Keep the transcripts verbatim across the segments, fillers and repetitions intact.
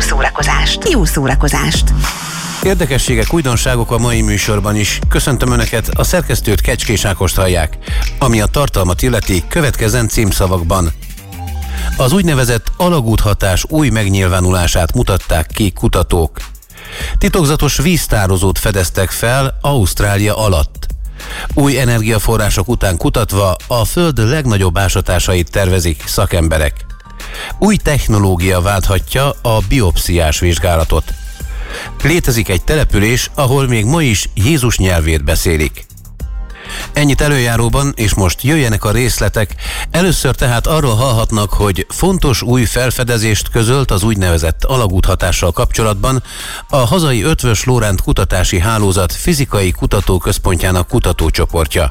szórakozást! Jó szórakozást! Érdekességek, újdonságok a mai műsorban is. Köszöntöm Önöket, a szerkesztőt, Kecskés Ákost hallják. Ami a tartalmat illeti, következzen címszavakban. Az úgynevezett alagúthatás új megnyilvánulását mutatták ki kutatók. Titokzatos víztározót fedeztek fel Ausztrália alatt. Új energiaforrások után kutatva a Föld legnagyobb ásatásait tervezik szakemberek. Új technológia válthatja a biopsziás vizsgálatot. Létezik egy település, ahol még ma is Jézus nyelvét beszélik. Ennyit előjáróban, és most jöjjenek a részletek. Először tehát arról hallhatnak, hogy fontos új felfedezést közölt az úgynevezett alagúthatással kapcsolatban a hazai Eötvös Loránd Kutatási Hálózat Fizikai Kutatóközpontjának kutatócsoportja.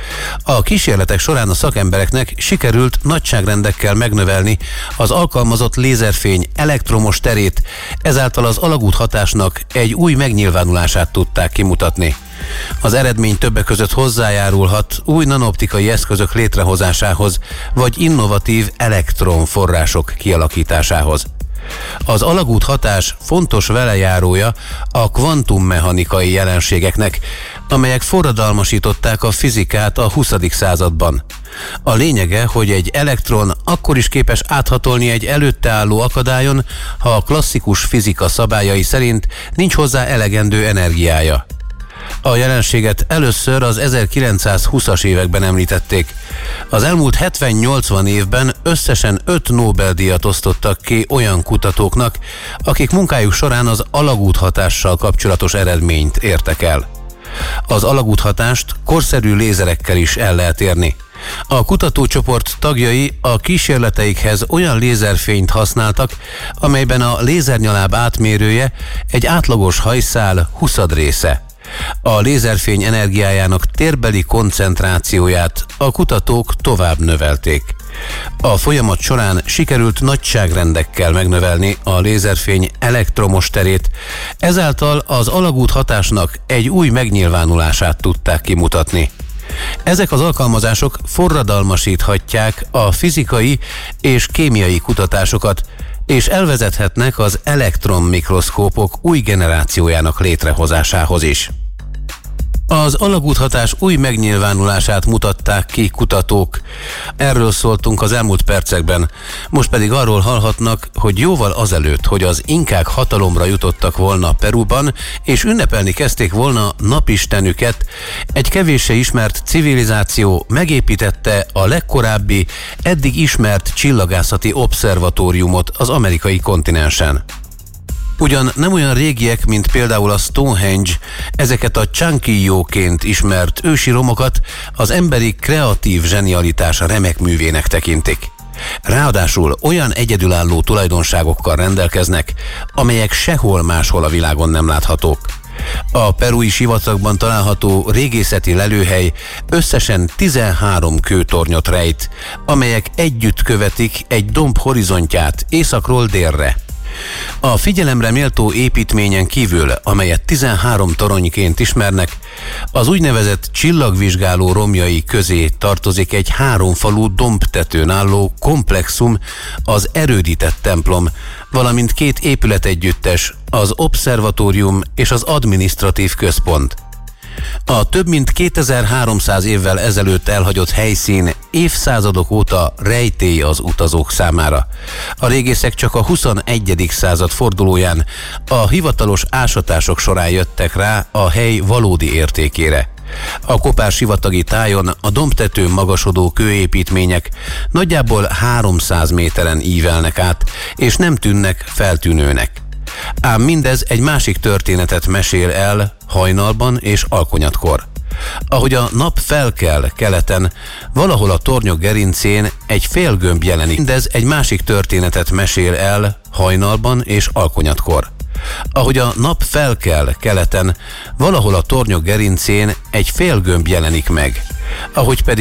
A kísérletek során a szakembereknek sikerült nagyságrendekkel megnövelni az alkalmazott lézerfény elektromos terét, ezáltal az alagúthatásnak egy új megnyilvánulását tudták kimutatni. Az eredmény többek között hozzájárulhat új nanoptikai eszközök létrehozásához, vagy innovatív elektronforrások kialakításához. Az alagúthatás fontos velejárója a kvantummechanikai jelenségeknek, amelyek forradalmasították a fizikát a huszadik században. A lényege, hogy egy elektron akkor is képes áthatolni egy előtte álló akadályon, ha a klasszikus fizika szabályai szerint nincs hozzá elegendő energiája. A jelenséget először az ezerkilencszázhúszas években említették. Az elmúlt hetven-nyolcvan évben összesen öt Nobel-díjat osztottak ki olyan kutatóknak, akik munkájuk során az alagúthatással kapcsolatos eredményt értek el. Az alagúthatást korszerű lézerekkel is el lehet érni. A kutatócsoport tagjai a kísérleteikhez olyan lézerfényt használtak, amelyben a lézernyaláb átmérője egy átlagos hajszál huszadrésze. A lézerfény energiájának térbeli koncentrációját a kutatók tovább növelték. A folyamat során sikerült nagyságrendekkel megnövelni a lézerfény elektromos terét, ezáltal az alagúthatásnak egy új megnyilvánulását tudták kimutatni. Ezek az alkalmazások forradalmasíthatják a fizikai és kémiai kutatásokat, és elvezethetnek az elektronmikroszkópok új generációjának létrehozásához is. Az alagúthatás új megnyilvánulását mutatták ki kutatók. Erről szóltunk az elmúlt percekben. Most pedig arról hallhatnak, hogy jóval azelőtt, hogy az inkák hatalomra jutottak volna Peruban, és ünnepelni kezdték volna napistenüket, egy kevéssé ismert civilizáció megépítette a legkorábbi, eddig ismert csillagászati obszervatóriumot az amerikai kontinensen. Ugyan nem olyan régiek, mint például a Stonehenge, ezeket a Chankiyoként ismert ősi romokat az emberi kreatív zsenialitás remek művének tekintik. Ráadásul olyan egyedülálló tulajdonságokkal rendelkeznek, amelyek sehol máshol a világon nem láthatók. A perui sivatagban található régészeti lelőhely összesen tizenhárom kőtornyot rejt, amelyek együtt követik egy domb horizontját északról délre. A figyelemre méltó építményen kívül, amelyet tizenhárom toronyként ismernek, az úgynevezett csillagvizsgáló romjai közé tartozik egy háromfalú dombtetőn álló komplexum, az erődített templom, valamint két épületegyüttes, az obszervatórium és az adminisztratív központ. A több mint kétezer-háromszáz évvel ezelőtt elhagyott helyszín évszázadok óta rejtély az utazók számára. A régészek csak a huszonegyedik század fordulóján a hivatalos ásatások során jöttek rá a hely valódi értékére. A kopár-sivatagi tájon a dombtetőn magasodó kőépítmények nagyjából háromszáz méteren ívelnek át, és nem tűnnek feltűnőnek. Ám mindez egy másik történetet mesél el hajnalban és alkonyatkor. Ahogy a nap felkel keleten, valahol a tornyok gerincén egy félgömb jelenik. Mindez egy másik történetet mesél el hajnalban és alkonyatkor. Ahogy a nap felkel keleten, valahol a tornyok gerincén egy félgömb jelenik meg. Ahogy pedig